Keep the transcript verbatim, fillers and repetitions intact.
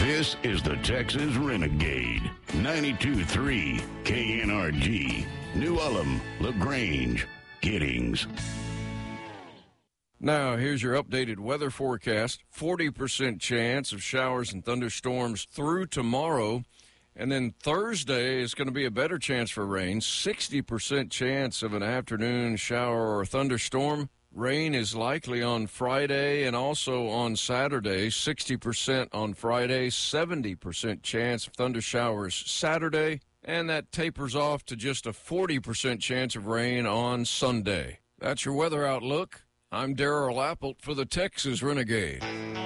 This is the Texas Renegade, ninety-two point three K N R G, New Ulm, LaGrange, Giddings. Now, here's your updated weather forecast. forty percent chance of showers and thunderstorms through tomorrow. And then Thursday is going to be a better chance for rain. sixty percent chance of an afternoon shower or thunderstorm. Rain is likely on Friday and also on Saturday. sixty percent on Friday, seventy percent chance of thunder showers Saturday. And that tapers off to just a forty percent chance of rain on Sunday. That's your weather outlook. I'm Darrell Appelt for the Texas Renegade.